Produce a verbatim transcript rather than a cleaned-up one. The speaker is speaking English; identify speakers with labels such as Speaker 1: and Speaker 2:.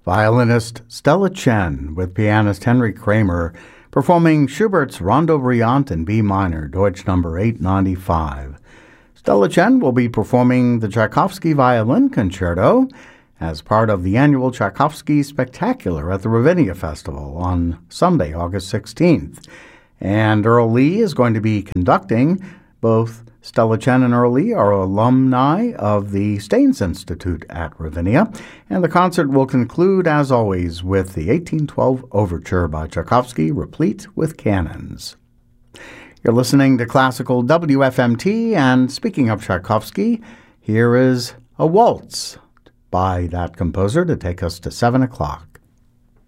Speaker 1: Violinist Stella Chen with pianist Henry Kramer performing Schubert's Rondo Brillante in B minor, Deutsch number eight ninety-five. Stella Chen will be performing the Tchaikovsky Violin Concerto as part of the annual Tchaikovsky Spectacular at the Ravinia Festival on Sunday, August sixteenth. And Earl Lee is going to be conducting. Both Stella Chen and Earl Lee are alumni of the Staines Institute at Ravinia, and the concert will conclude, as always, with the eighteen twelve Overture by Tchaikovsky, replete with cannons. You're listening to Classical W F M T, and speaking of Tchaikovsky, here is a waltz by that composer to take us to seven o'clock.